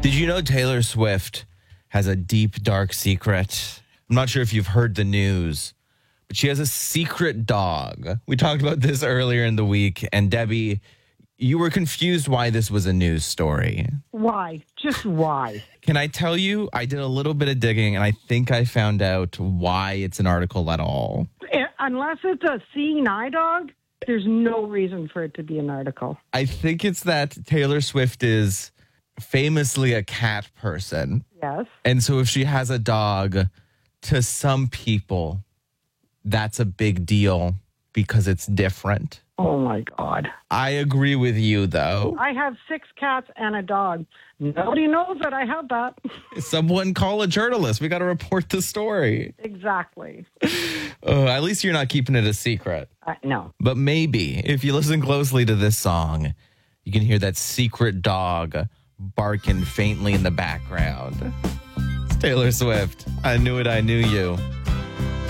Did you know Taylor Swift has a deep, dark secret? I'm not sure if you've heard the news, but she has a secret dog. We talked about this earlier in the week, and Debbie, you were confused why this was a news story. Why? Just why? Can I tell you, I did a little bit of digging, and I think I found out why it's an article at all. Unless it's a seeing eye dog, there's no reason for it to be an article. I think it's that Taylor Swift is famously a cat person. Yes. And so if she has a dog, to some people, that's a big deal because it's different. Oh, my God. I agree with you, though. I have 6 cats and a dog. Nobody knows that I have that. Someone call a journalist. We got to report the story. Exactly. At least you're not keeping it a secret. No. But maybe if you listen closely to this song, you can hear that secret dog barking faintly in the background. It's Taylor Swift. I knew it, I knew you.